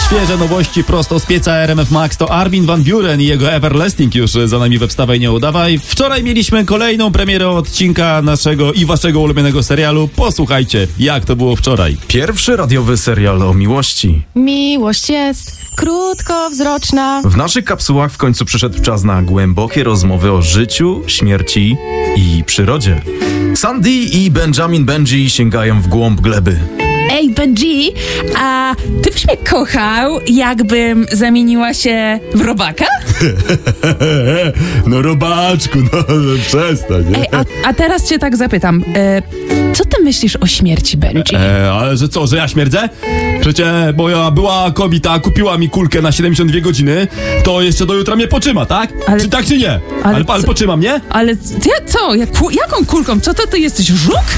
Świeże nowości prosto z pieca RMF Max to Armin van Buuren i jego Everlasting już za nami we Wstawaj Nie Udawaj. Wczoraj mieliśmy kolejną premierę odcinka naszego i waszego ulubionego serialu. Posłuchajcie, jak to było wczoraj. Pierwszy radiowy serial o miłości. Miłość jest krótkowzroczna. W naszych kapsułach w końcu przyszedł czas na głębokie rozmowy o życiu, śmierci i przyrodzie. Sandy i Benji sięgają w głąb gleby. Ej, Benji, a ty byś mnie kochał, jakbym zamieniła się w robaka? No robaczku, no przestań. Ej, a teraz cię tak zapytam, co ty myślisz o śmierci Benji? Ale że co, że ja śmierdzę? Przecież moja była kobieta kupiła mi kulkę na 72 godziny, to jeszcze do jutra mnie potrzyma, tak? Ale- Czy tak, czy nie? ale Ale co- potrzyma mnie? Ale co? Jaką kulką? Co to ty jesteś, żuk?